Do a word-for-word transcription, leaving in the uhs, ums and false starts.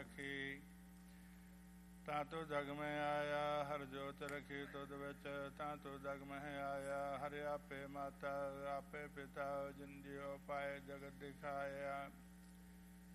ਰਾਖੀ। ਤਾਂ ਤੂੰ ਜਗ ਮੈਂ ਆਇਆ ਹਰ ਜੋਤ ਰਖੀ ਤੁਧ ਵਿੱਚ। ਤਾਂ ਤੂੰ ਜਗ ਮੈਂ ਆਇਆ ਹਰਿ ਆਪੇ ਮਾਤਾ ਆਪੇ ਪਿਤਾ ਜਿਨ ਜਿਉ ਪਾਏ ਜਗਤ ਦਿਖਾਇਆ।